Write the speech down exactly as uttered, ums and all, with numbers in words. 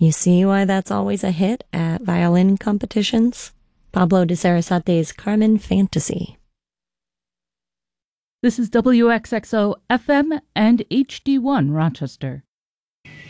You see why that's always a hit at violin competitions? Pablo de Sarasate's Carmen Fantasy. This is W X X O F M and H D one Rochester.